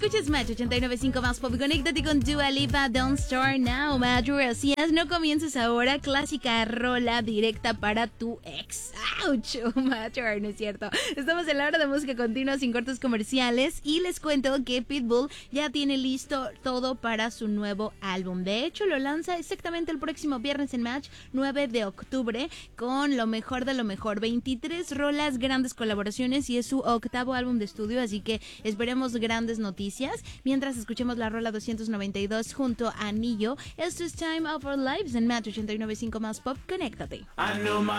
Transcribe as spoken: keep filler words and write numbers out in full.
Escuchas Match ochenta y nueve punto cinco más pop. Conéctate con Dua Lipa, Don't Start Now, Matthew. Así es, no comiences ahora. Clásica rola directa para tu ex. ¡Auch! Matthew, no es cierto. Estamos en la hora de música continua sin cortes comerciales y les cuento que Pitbull ya tiene listo todo para su nuevo álbum. De hecho, lo lanza exactamente el próximo viernes en Match, nueve de octubre, con lo mejor de lo mejor. veintitrés rolas, grandes colaboraciones y es su octavo álbum de estudio, así que esperemos grandes noticias. Mientras escuchemos la rola doscientos noventa y dos junto a Anillo. Esto es Time of Our Lives en Match ochenta y nueve punto cinco más pop. Conéctate.